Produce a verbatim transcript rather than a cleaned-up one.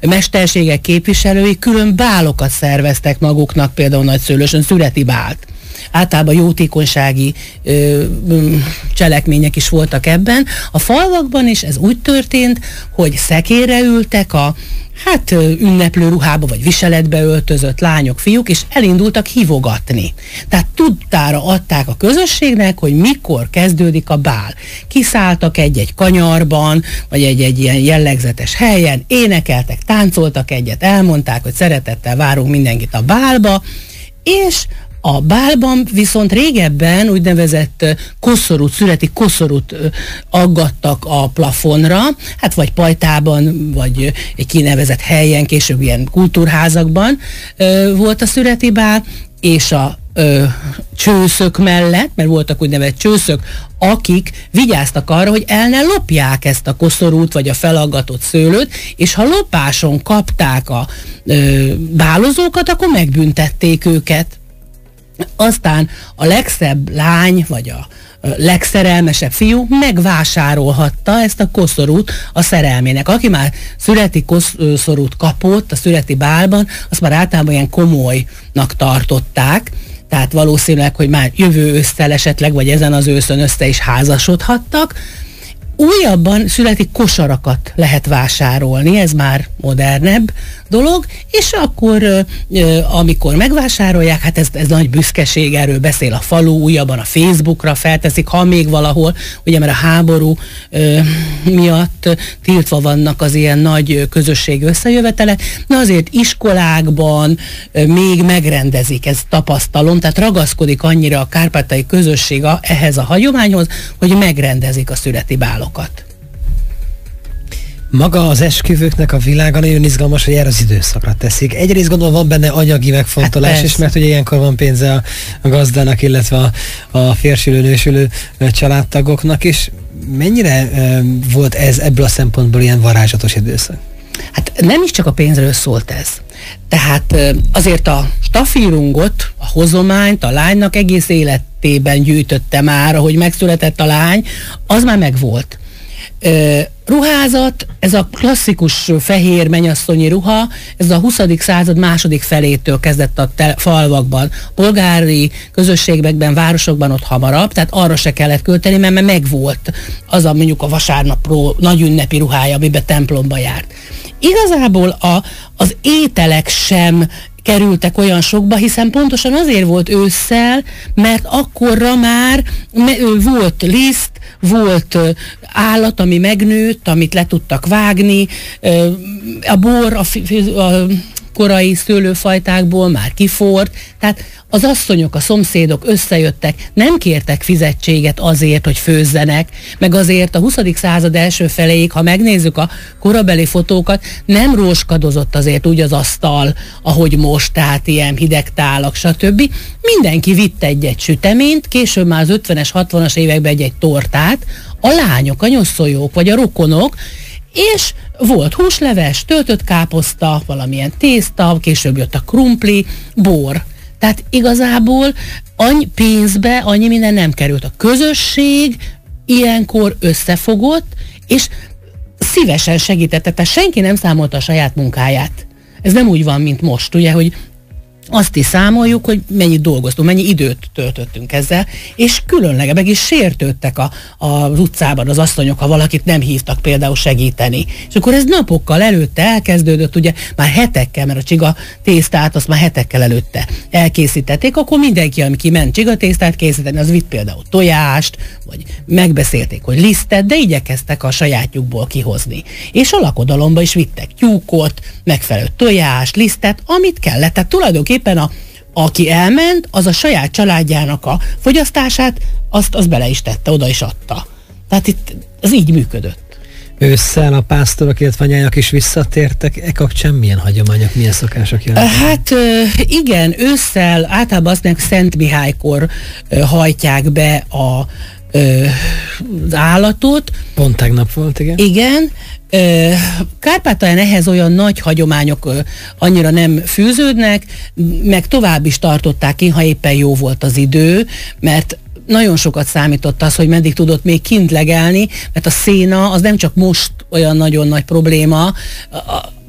mesterségek képviselői külön bálokat szerveztek maguknak, például Nagyszőlősön szüreti bált. Általában jótékonysági ö, ö, cselekmények is voltak ebben. A falvakban is ez úgy történt, hogy szekérre ültek a hát ünneplő ruhába vagy viseletbe öltözött lányok, fiúk, és elindultak hívogatni. Tehát tudtára adták a közösségnek, hogy mikor kezdődik a bál. Kiszálltak egy-egy kanyarban, vagy egy-egy ilyen jellegzetes helyen, énekeltek, táncoltak egyet, elmondták, hogy szeretettel várunk mindenkit a bálba, és a bálban viszont régebben úgynevezett koszorút, szüreti koszorút aggattak a plafonra, hát vagy pajtában, vagy egy kinevezett helyen, később ilyen kultúrházakban volt a szüreti bál, és a ö, csőszök mellett, mert voltak úgynevezett csőszök, akik vigyáztak arra, hogy el ne lopják ezt a koszorút, vagy a felaggatott szőlőt, és ha lopáson kapták a ö, bálozókat, akkor megbüntették őket. Aztán a legszebb lány, vagy a legszerelmesebb fiú megvásárolhatta ezt a koszorút a szerelmének. Aki már szüreti koszorút kapott a szüreti bálban, azt már általában ilyen komolynak tartották, tehát valószínűleg, hogy már jövő ősszel esetleg, vagy ezen az őszön össze is házasodhattak. Újabban szüreti kosarakat lehet vásárolni, ez már modernebb dolog, és akkor, amikor megvásárolják, hát ez, ez nagy büszkeség, erről beszél a falu, újabban a Facebookra felteszik, ha még valahol, ugye mert a háború ö, miatt tiltva vannak az ilyen nagy közösség összejövetelek, de azért iskolákban ö, még megrendezik, ez tapasztalom, tehát ragaszkodik annyira a kárpátaljai közösség a, ehhez a hagyományhoz, hogy megrendezik a szüreti bálokat. Maga az esküvőknek a világa nagyon izgalmas, hogy erre az időszakra teszik. Egyrészt gondolom van benne anyagi megfontolás, hát és mert ugye ilyenkor van pénze a, a gazdának, illetve a, a férfülő, nősülő családtagoknak is. Mennyire e, volt ez ebből a szempontból ilyen varázslatos időszak? Hát nem is csak a pénzről szólt ez. Tehát azért a stafírungot, a hozományt a lánynak egész életében gyűjtötte már, ahogy megszületett a lány, az már megvolt. Uh, ruházat, ez a klasszikus fehér mennyasszonyi ruha, ez a huszadik század második felétől kezdett a te- falvakban, polgári közösségekben, városokban ott hamarabb, tehát arra se kellett költeni, mert, mert megvolt az a mondjuk a vasárnapról nagy ünnepi ruhája, amiben templomba járt. Igazából a, az ételek sem kerültek olyan sokba, hiszen pontosan azért volt ősszel, mert akkorra már volt liszt, volt állat, ami megnőtt, amit le tudtak vágni, a bor a, a korai szőlőfajtákból már kiforrt, tehát az asszonyok, a szomszédok összejöttek, nem kértek fizetséget azért, hogy főzzenek, meg azért a huszadik század első feléig, ha megnézzük a korabeli fotókat, nem róskadozott azért úgy az asztal, ahogy most, tehát ilyen hideg tálak, stb. Mindenki vitt egy-egy süteményt, később már az ötvenes, hatvanas években egy-egy tortát, a lányok, a nyoszoljók, vagy a rokonok, és volt húsleves, töltött káposzta, valamilyen tészta, később jött a krumpli, bor. Tehát igazából annyi pénzbe annyi minden nem került. A közösség ilyenkor összefogott, és szívesen segítette, tehát senki nem számolta a saját munkáját. Ez nem úgy van, mint most, ugye, hogy azt is számoljuk, hogy mennyit dolgoztunk, mennyi időt töltöttünk ezzel, és különleg meg is sértődtek a, a, az utcában az asszonyok, ha valakit nem hívtak például segíteni. És akkor ez napokkal előtte elkezdődött, ugye már hetekkel, mert a csiga tésztát azt már hetekkel előtte elkészítették, akkor mindenki, ami kiment csiga tésztát készíteni, az vitt például tojást, vagy megbeszélték, hogy lisztet, de igyekeztek a sajátjukból kihozni. És a lakodalomba is vittek tyúkot, megfelelő tojást, lisztet, amit kellett. Tehát tulajdonképpen éppen a, aki elment, az a saját családjának a fogyasztását, azt, azt bele is tette, oda is adta. Tehát itt ez így működött. Ősszel a pásztorok, illetve anyának is visszatértek, e kapcsán milyen hagyományok, milyen szokások jelentek? Hát igen, ősszel általában azt mondják, Szent Mihálykor hajtják be a az állatot. Pont tegnap volt, igen. Igen. Kárpátalján ehhez olyan nagy hagyományok annyira nem fűződnek, meg tovább is tartották ki, ha éppen jó volt az idő, mert nagyon sokat számított az, hogy meddig tudott még kint legelni, mert a széna az nem csak most olyan nagyon nagy probléma,